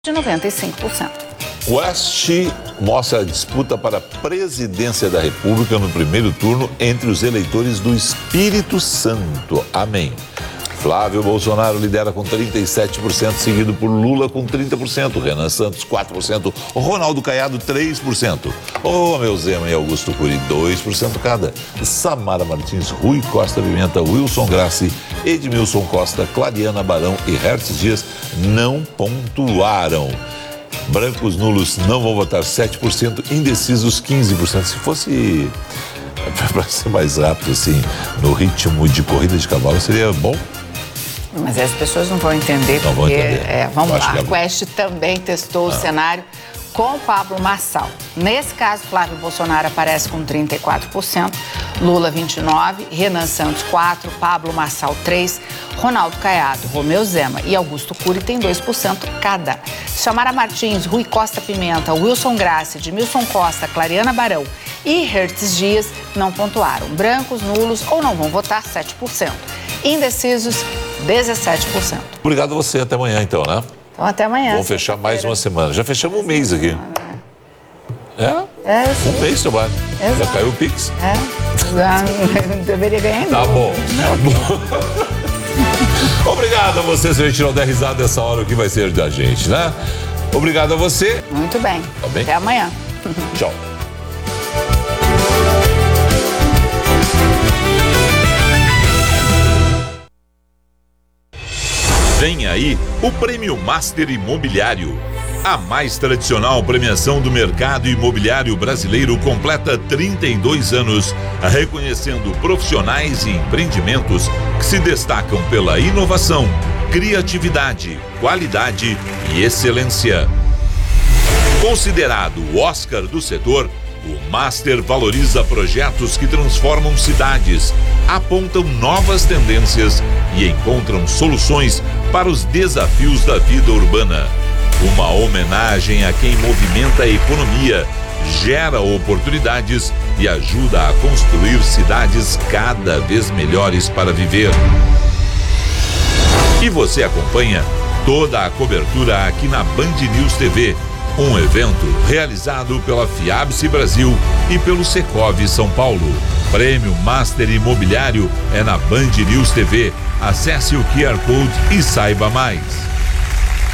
de 95%. West mostra a disputa para a presidência da República no primeiro turno entre os eleitores do Espírito Santo. Amém. Flávio Bolsonaro lidera com 37%, seguido por Lula com 30%, Renan Santos 4%, Ronaldo Caiado 3%, Romeu Zema e Augusto Cury 2% cada, Samara Martins, Rui Costa Pimenta, Wilson Grassi, Edmilson Costa, Clariana Barão e Hertz Dias não pontuaram. Brancos nulos não vão votar 7%, indecisos 15%. Se fosse para ser mais rápido assim, no ritmo de corrida de cavalo, seria bom. Mas as pessoas não vão entender, não porque, vão entender. Vamos lá, a Quest também testou o cenário com Pablo Marçal. Nesse caso, Flávio Bolsonaro aparece com 34%, Lula 29%, Renan Santos 4%, Pablo Marçal 3%, Ronaldo Caiado, Romeu Zema e Augusto Cury tem 2% cada. Samara Martins, Rui Costa Pimenta, Wilson Grassi, Edmilson Costa, Clariana Barão e Hertz Dias não pontuaram. Brancos, nulos ou não vão votar 7%. Indecisos, 17%. Obrigado a você, até amanhã então, né? Então até amanhã. Vamos fechar mais uma semana. Já fechamos um mês aqui. Um mês, trabalho. Já caiu o Pix? Deveria ganhar. Tá bom. Obrigado a você, se a gente não der risada nessa hora, o que vai ser da gente, né? Obrigado a você. Muito bem. Tá bem? Até amanhã. Tchau. Vem aí o Prêmio Master Imobiliário. A mais tradicional premiação do mercado imobiliário brasileiro completa 32 anos, reconhecendo profissionais e empreendimentos que se destacam pela inovação, criatividade, qualidade e excelência. Considerado o Oscar do setor, o Master valoriza projetos que transformam cidades, apontam novas tendências e encontram soluções para os desafios da vida urbana. Uma homenagem a quem movimenta a economia, gera oportunidades e ajuda a construir cidades cada vez melhores para viver. E você acompanha toda a cobertura aqui na Band News TV, um evento realizado pela Fiabse Brasil e pelo Secov São Paulo. Prêmio Master Imobiliário é na Band News TV. Acesse o QR Code e saiba mais.